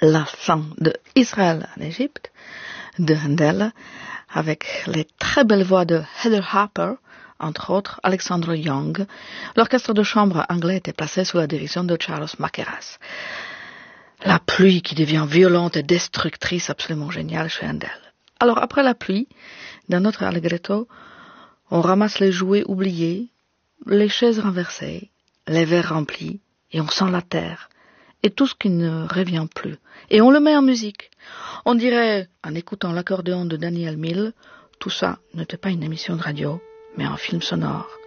la chant de Israël en Égypte, de Handel, avec les très belles voix de Heather Harper, entre autres Alexander Young. L'orchestre de chambre anglais était placé sous la direction de Charles Mackerras. La pluie qui devient violente et destructrice, absolument géniale chez Handel. Alors après la pluie, dans notre allegretto, on ramasse les jouets oubliés, les chaises renversées, les verres remplis, et on sent la terre, et tout ce qui ne revient plus. Et on le met en musique. On dirait, en écoutant l'accordéon de Daniel Mill, tout ça n'était pas une émission de radio, mais un film sonore.